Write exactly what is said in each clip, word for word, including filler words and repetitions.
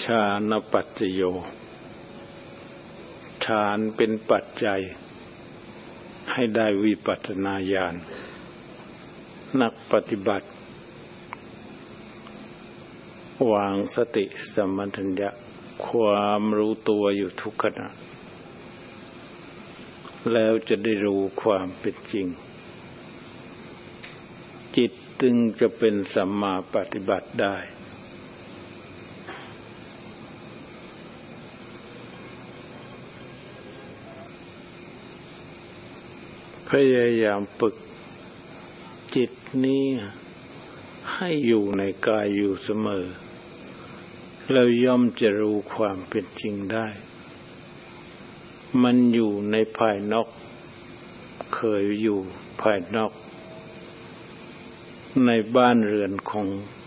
ฌานปัจจโยฌานเป็นปัจจัยให้ได้วิปัสสนาญาณนักปฏิบัติวางสติสัมปชัญญะความรู้ตัวอยู่ทุกขณะแล้วจะได้รู้ความเป็นจริงจิตจึงจะเป็นสัมมาปฏิบัติได้พยายามฝึกจิตนี้ให้อยู่ในกายอยู่เสมอแล้วย่อมจะรู้ความเป็นจริงได้มันอยู่ในภายนอกเคยอยู่ภายนอกในบ้านเรือนของ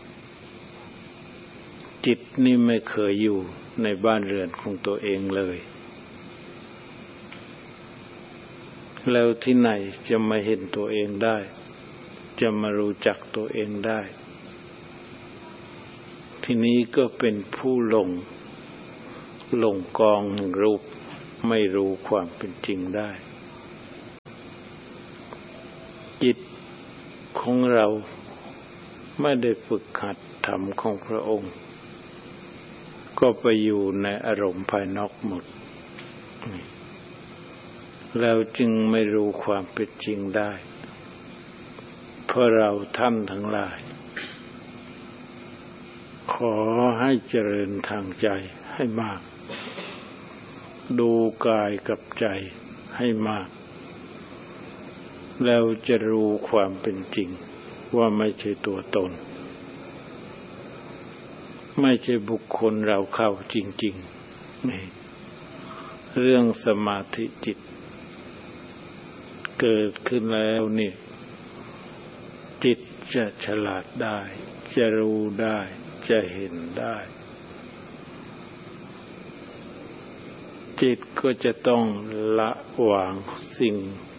จิตนี่ไม่เคยอยู่ในบ้านเรือนของตัวเองเลยแล้วที่ไหนจะมาเห็นตัวเองได้จะมารู้จักตัวเองได้ทีนี้ก็เป็นผู้หลงหลงกองแห่งรูปไม่รู้ความเป็นจริงได้จิตของเราไม่ได้ฝึกหัดธรรมของพระองค์ก็ไปอยู่ในอารมณ์ภายนอกหมดแล้วจึงไม่รู้ความเป็นจริงได้เพราะเราท่านทั้งหลายขอให้เจริญทางใจให้มากดูกายกับใจให้มากแล้วจะรู้ความเป็นจริงว่าไม่ใช่ตัวตนไม่ใช่บุคคลเราเข้าจริงๆนี่เรื่องสมาธิจิตเกิดขึ้นแล้วนี่จิตจะฉลาดได้จะรู้ได้จะเห็นได้จิตก็จะต้องละวางสิ่ง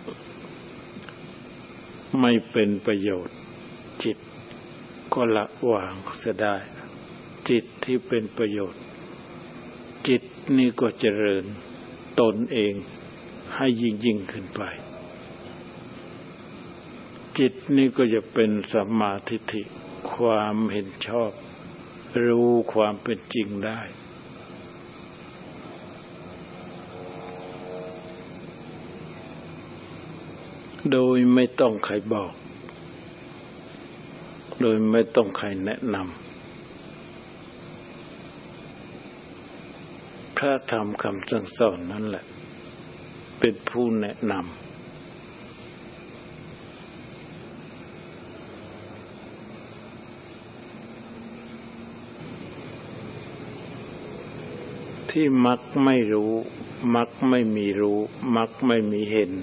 ไม่เป็นประโยชน์จิตก็ละวางเสียได้จิตที่เป็นประโยชน์จิตนี่ก็เจริญตนเองให้ยิ่งยิ่งขึ้นไปจิตนี่ก็จะเป็นสัมมาทิฏฐิความเห็นชอบรู้ความเป็นจริงได้โดยไม่ต้องใครบอกโดยไม่ต้องใครแนะนำพระธรรมคำสั่งสอนนั่นแหละเป็นผู้แนะนำที่มักไม่รู้มักไม่มีรู้มักไม่มีเห็น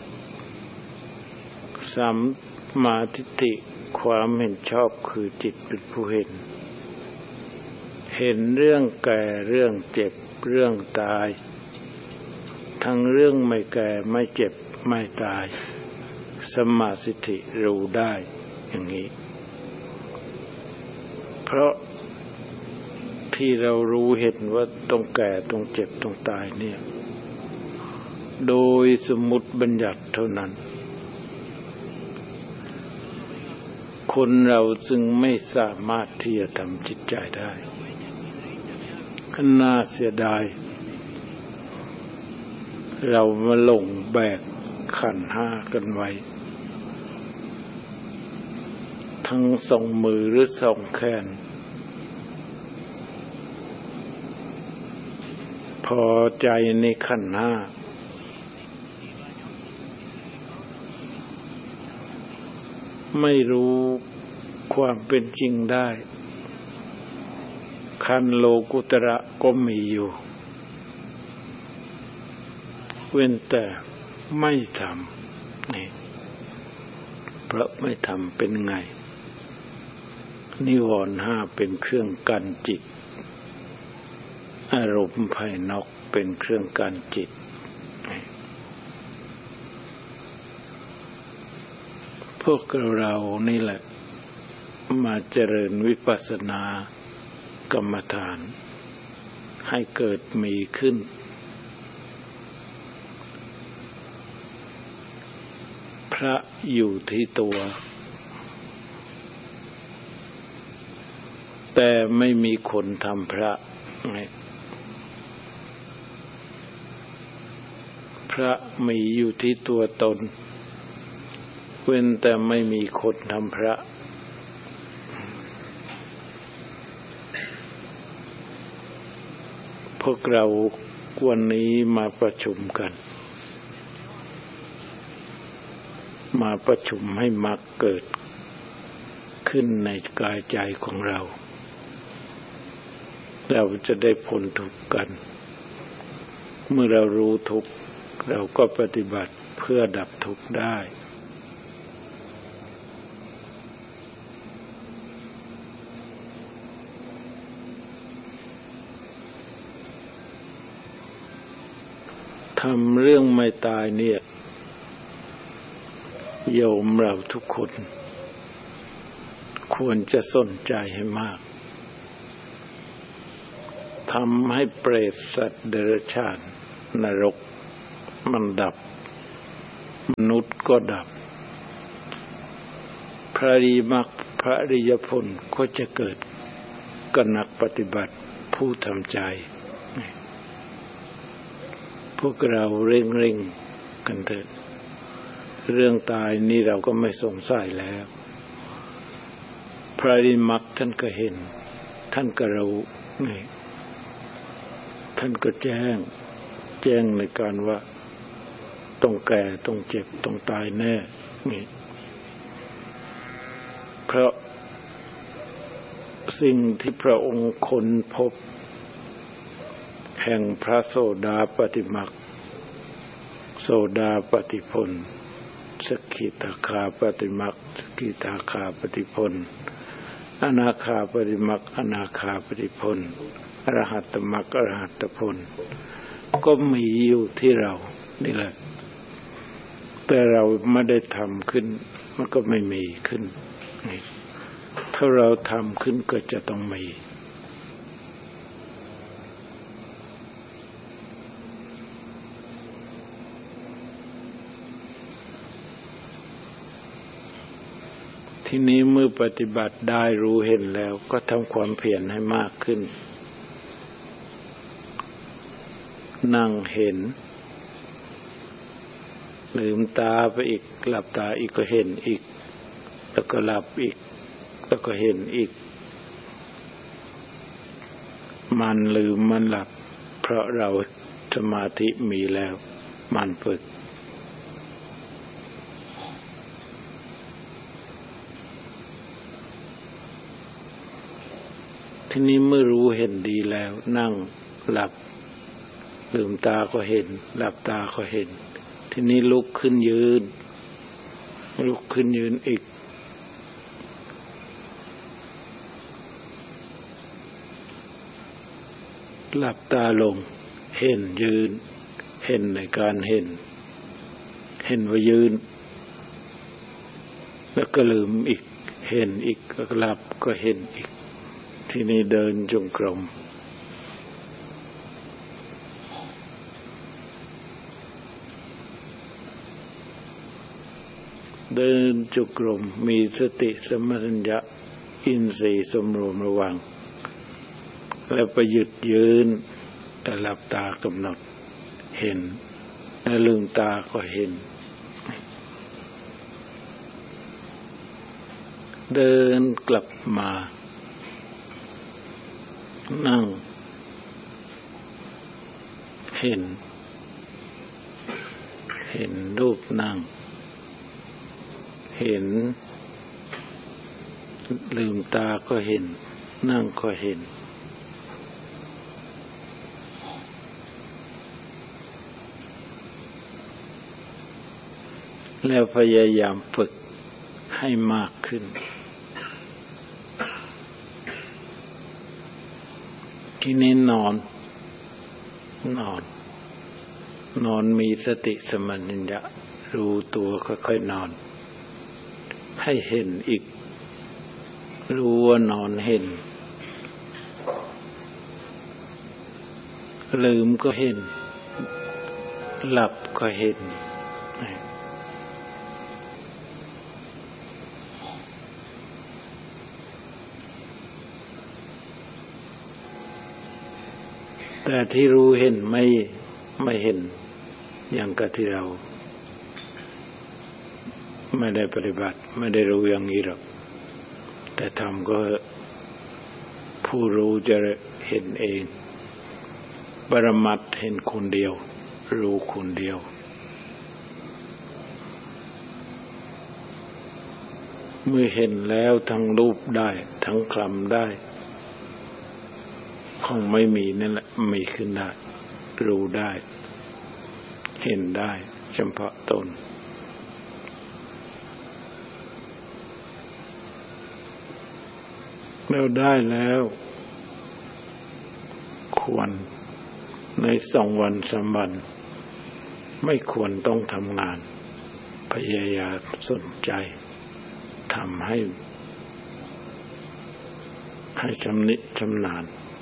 สัมมาทิฏฐิความเห็นชอบคือจิตเป็นผู้เห็นเห็นเรื่องแก่เรื่องเจ็บเรื่องตายทั้งเรื่องไม่แก่ไม่เจ็บไม่ตายสัมมาทิฏฐิรู้ได้อย่างนี้เพราะที่เรารู้เห็นว่าต้องแก่ต้องเจ็บต้องตายเนี่ยโดยสมมุติบัญญัติเท่านั้นคนเราจึงไม่สามารถที่จะทำจิตใจได้น่าเสียดายเรามาหลงแบกขันธ์ห้ากันไว้ทั้งสองมือหรือสองแขนพอใจในขันธ์ห้าไม่รู้ความเป็นจริงได้ขันธ์โลกุตระก็มีอยู่เว้นแต่ไม่ทำนี่เพราะไม่ทำเป็นไงนิวรณ์ห้าเป็นเครื่องกันจิตอารมณ์ภายนอกเป็นเครื่องกันจิตพวกเรานี่แหละมาเจริญวิปัสสนากรรมฐานให้เกิดมีขึ้นพระอยู่ที่ตัวแต่ไม่มีคนทำพระไงพระมีอยู่ที่ตัวตนเว้นแต่ไม่มีคนทำพระพวกเราวันนี้มาประชุมกันมาประชุมให้มรรคเกิดขึ้นในกายใจของเราเราจะได้พ้นทุกข์กันเมื่อเรารู้ทุกข์เราก็ปฏิบัติเพื่อดับทุกข์ได้ทำเรื่องไม่ตายเนี่ยโยมเราทุกคนควรจะสนใจให้มากทำให้เปรตสัตว์เดรัจฉานนรกมันดับมนุษย์ก็ดับพระอริยมรรคพระอริยผลก็จะเกิดกับนักปฏิบัติผู้ทำใจพวกเราเร่งเร่งกันเถิดเรื่องตายนี่เราก็ไม่สงสัยแล้วพระอริยมรรคท่านก็เห็นท่านก็รู้นี่ท่านก็แจ้งแจ้งในการว่าต้องแก่ต้องเจ็บต้องตายแน่นี่เพราะสิ่งที่พระองค์ค้นพบแห่งพระโสดาปัตติมรรคโสดาปัตติผลสกิทาคาปัตติมรรคสกิทาคาปัตติผลอนาคาปัตติมรรคอนาคาปัตติผลอรหัตตมรรคอรหัตตผลก็มีอยู่ที่เรานี่แหละแต่เราไม่ได้ทำขึ้นมันก็ไม่มีขึ้นนี่ถ้าเราทำขึ้นก็จะต้องมีทีนี้เมื่อปฏิบัติได้รู้เห็นแล้วก็ทำความเพียรให้มากขึ้นนั่งเห็นลืมตาไปอีกหลับตาอีกก็เห็นอีกแล้วก็หลับอีกแล้วก็เห็นอีกมันลืมมันหลับเพราะเราสมาธิมีแล้วมันฝึกทีนี้เมื่อรู้เห็นดีแล้วนั่งหลับลืมตาก็เห็นหลับตาก็เห็นทีนี้ลุกขึ้นยืนลุกขึ้นยืนอีกหลับตาลงเห็นยืนเห็นในการเห็นเห็นว่ายืนแล้วก็ลืมอีกเห็นอีกก็หลับก็เห็นอีกทีนี้เดินจงกรมเดินจงกรมมีสติสัมปชัญญะอินทรีย์สมรวมระวังแล้วไปหยุดยืนแต่หลับตากำหนดเห็นแล้วลืมตาก็เห็นเดินกลับมานั่งเห็นเห็นรูปนั่งเห็นลืมตาก็เห็นนั่งก็เห็นแล้วพยายามฝึกให้มากขึ้นทีนี้นอนนอนนอนมีสติสัมปชัญญะรู้ตัวค่อยๆนอนให้เห็นอีกรู้ว่านอนเห็นลืมก็เห็นหลับก็เห็นแต่ที่รู้เห็นไม่ไม่เห็นอย่างกับที่เราไม่ได้ปฏิบัติไม่ได้รู้อย่างนี้หรอกแต่ทำก็ผู้รู้จะเห็นเองปรมัตถ์เห็นคนเดียวรู้คนเดียวเมื่อเห็นแล้วทั้งรูปได้ทั้งคลำได้คงไม่มีนั่นแหละมีขึ้นได้รู้ได้เห็นได้เฉพาะตนเราได้แล้วควรในสองวันสามวันไม่ควรต้องทำงานพยายามสนใจทำให้ให้ชำนิชำนาญ